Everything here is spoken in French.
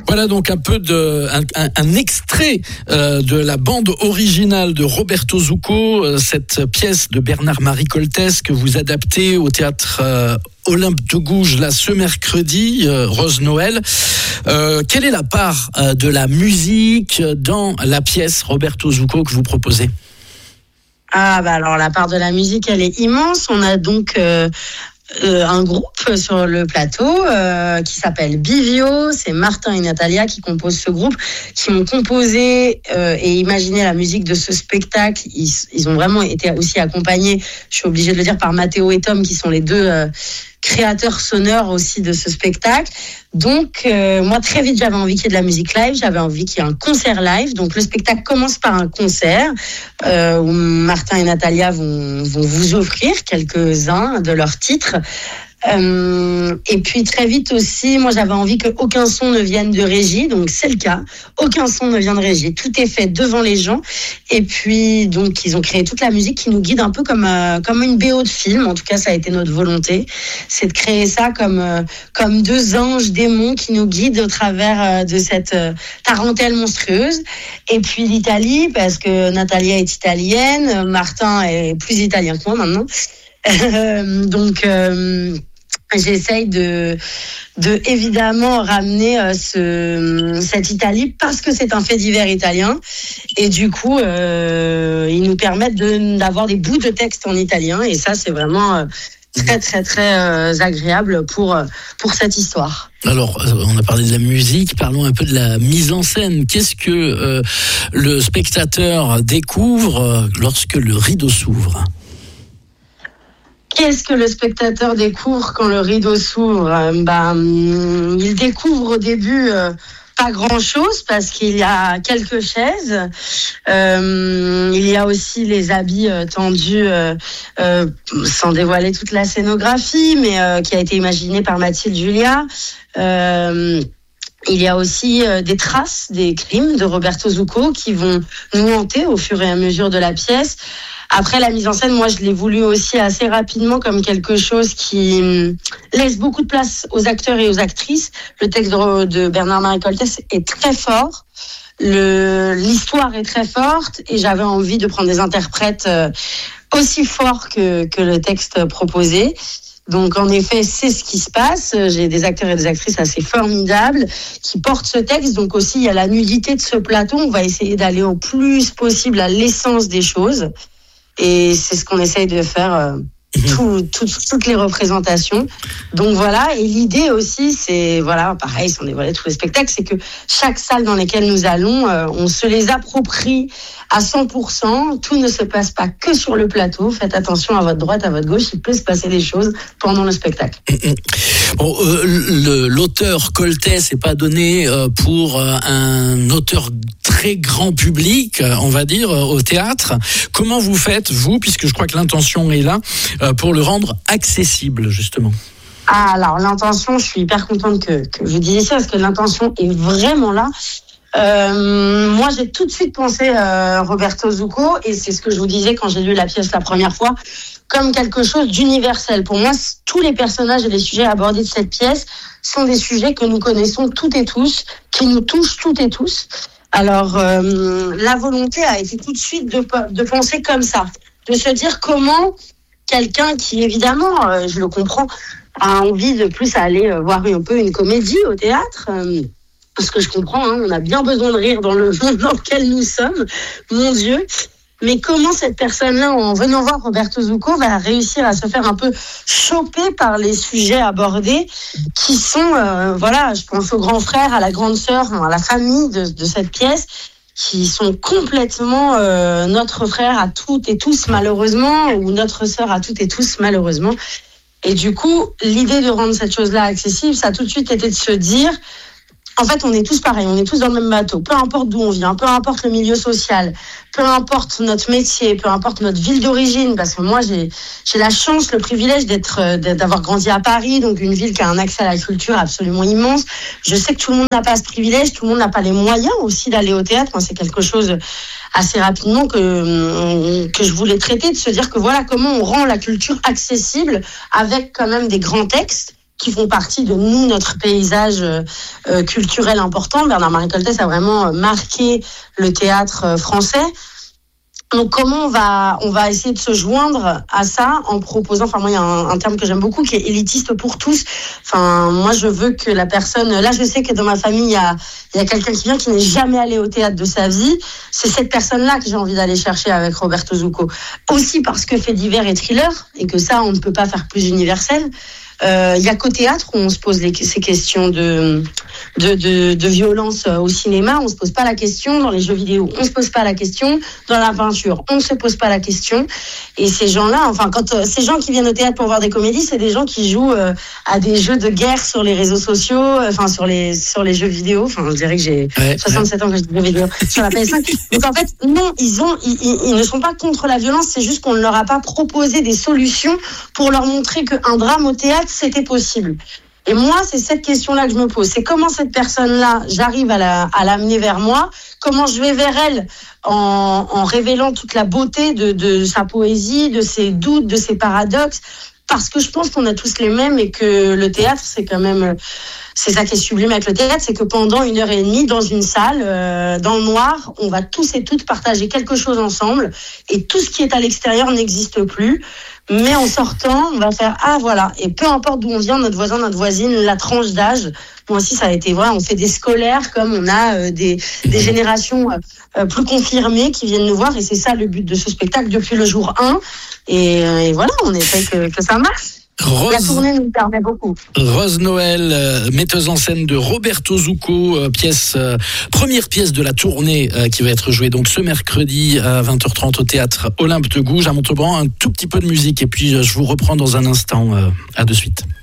Voilà donc un extrait de la bande originale de Roberto Zucco, cette pièce de Bernard-Marie Coltès que vous adaptez au théâtre Olympe de Gouges là ce mercredi, Rose Noël. Quelle est la part de la musique dans la pièce Roberto Zucco que vous proposez ? Alors la part de la musique, elle est immense. On a donc un groupe sur le plateau qui s'appelle Bivio. C'est Martin et Natalia qui composent ce groupe, qui ont composé et imaginé la musique de ce spectacle. Ils ont vraiment été aussi accompagnés, je suis obligée de le dire, par Mathéo et Tom, qui sont les deux créateurs sonores aussi de ce spectacle. Donc moi très vite j'avais envie qu'il y ait de la musique live, j'avais envie qu'il y ait un concert live. Donc le spectacle commence par un concert où Martin et Natalia vont vous offrir quelques-uns de leurs titres. Et puis très vite aussi, moi j'avais envie qu'aucun son ne vienne de régie, donc c'est le cas, aucun son ne vient de régie, tout est fait devant les gens. Et puis donc ils ont créé toute la musique qui nous guide un peu comme une BO de film. En tout cas ça a été notre volonté, c'est de créer ça comme deux anges démons qui nous guident au travers de cette tarentelle monstrueuse. Et puis l'Italie, parce que Natalia est italienne, Martin est plus italien que moi maintenant. Donc j'essaye de évidemment ramener cette Italie parce que c'est un fait divers italien, et du coup ils nous permettent d'avoir des bouts de texte en italien, et ça c'est vraiment très très très agréable pour cette histoire. Alors, on a parlé de la musique, parlons un peu de la mise en scène. Qu'est-ce que le spectateur découvre lorsque le rideau s'ouvre ? Qu'est-ce que le spectateur découvre quand le rideau s'ouvre ? Il découvre au début pas grand-chose parce qu'il y a quelques chaises. Il y a aussi les habits tendus, sans dévoiler toute la scénographie, mais qui a été imaginée par Mathilde Julia. Il y a aussi des traces des crimes de Roberto Zucco qui vont nous hanter au fur et à mesure de la pièce. Après, la mise en scène, moi, je l'ai voulu aussi assez rapidement comme quelque chose qui laisse beaucoup de place aux acteurs et aux actrices. Le texte de Bernard-Marie Coltès est très fort. L'histoire est très forte, et j'avais envie de prendre des interprètes aussi forts que le texte proposé. Donc, en effet, c'est ce qui se passe. J'ai des acteurs et des actrices assez formidables qui portent ce texte. Donc aussi, il y a la nudité de ce plateau. On va essayer d'aller au plus possible à l'essence des choses. Et c'est ce qu'on essaye de faire toutes les représentations. Donc voilà, et l'idée aussi, c'est, voilà, pareil, sans dévoiler tous les spectacles, c'est que chaque salle dans laquelle nous allons, on se les approprie à 100%. Tout ne se passe pas que sur le plateau. Faites attention à votre droite, à votre gauche, il peut se passer des choses pendant le spectacle. Bon, l'auteur Coltès n'est pas donné pour un auteur très grand public, on va dire, au théâtre. Comment vous faites, vous, puisque je crois que l'intention est là, pour le rendre accessible, justement ? Alors, l'intention, je suis hyper contente que vous disiez ça, parce que l'intention est vraiment là. Moi, j'ai tout de suite pensé Roberto Zucco, et c'est ce que je vous disais quand j'ai lu la pièce la première fois, comme quelque chose d'universel. Pour moi, tous les personnages et les sujets abordés de cette pièce sont des sujets que nous connaissons toutes et tous, qui nous touchent toutes et tous. Alors, la volonté a été tout de suite de penser comme ça, de se dire comment quelqu'un qui, évidemment, je le comprends, a envie de plus aller voir un peu une comédie au théâtre, parce que je comprends, on a bien besoin de rire dans le monde dans lequel nous sommes, mon Dieu. Mais comment cette personne-là, en venant voir Roberto Zucco, va réussir à se faire un peu choper par les sujets abordés qui sont, je pense au grand frère, à la grande sœur, à la famille de cette pièce, qui sont complètement notre frère à toutes et tous malheureusement, ou notre sœur à toutes et tous malheureusement. Et du coup, l'idée de rendre cette chose-là accessible, ça a tout de suite été de se dire, en fait, on est tous pareils, on est tous dans le même bateau. Peu importe d'où on vient, peu importe le milieu social, peu importe notre métier, peu importe notre ville d'origine, parce que moi, j'ai la chance, le privilège d'avoir grandi à Paris, donc une ville qui a un accès à la culture absolument immense. Je sais que tout le monde n'a pas ce privilège, tout le monde n'a pas les moyens aussi d'aller au théâtre. Moi, c'est quelque chose assez rapidement que je voulais traiter, de se dire que voilà comment on rend la culture accessible avec quand même des grands textes. qui font partie de notre paysage culturel important. Bernard-Marie Coltès a vraiment marqué le théâtre français. Donc comment on va essayer de se joindre à ça en proposant, enfin moi il y a un terme que j'aime beaucoup qui est élitiste pour tous. Enfin moi je veux que la personne, là je sais que dans ma famille il y a quelqu'un qui vient qui n'est jamais allé au théâtre de sa vie. C'est cette personne-là que j'ai envie d'aller chercher avec Roberto Zucco. Aussi parce que fait divers et thriller et que ça on ne peut pas faire plus universel. Il y a qu'au théâtre où on se pose ces questions de violence au cinéma, on se pose pas la question. Dans les jeux vidéo, on se pose pas la question. Dans la peinture, on ne se pose pas la question. Et ces gens-là, enfin, ces gens qui viennent au théâtre pour voir des comédies, c'est des gens qui jouent à des jeux de guerre sur les réseaux sociaux, enfin sur les jeux vidéo. Enfin, je dirais que j'ai 67 ans que je joue aux jeux vidéo sur la PS5. Donc en fait, non, ils ne sont pas contre la violence. C'est juste qu'on ne leur a pas proposé des solutions pour leur montrer qu'un drame au théâtre c'était possible. Et moi, c'est cette question-là que je me pose. C'est comment cette personne-là, j'arrive à l'amener vers moi, comment je vais vers elle en révélant toute la beauté de sa poésie, de ses doutes, de ses paradoxes, parce que je pense qu'on a tous les mêmes et que le théâtre, c'est quand même... C'est ça qui est sublime avec le théâtre, c'est que pendant 1h30, dans une salle, dans le noir, on va tous et toutes partager quelque chose ensemble et tout ce qui est à l'extérieur n'existe plus. Mais en sortant, on va faire « Ah, voilà !» Et peu importe d'où on vient, notre voisin, notre voisine, la tranche d'âge, moi aussi ça a été vrai, on fait des scolaires comme on a des générations plus confirmées qui viennent nous voir et c'est ça le but de ce spectacle depuis le jour 1. Et voilà, on essaie que ça marche. La tournée nous permet beaucoup. Rose Noël, metteuse en scène de Roberto Zucco, première pièce de la tournée qui va être jouée donc ce mercredi à 20h30 au théâtre Olympe de Gouges à Montauban. Un tout petit peu de musique et puis je vous reprends dans un instant. À de suite.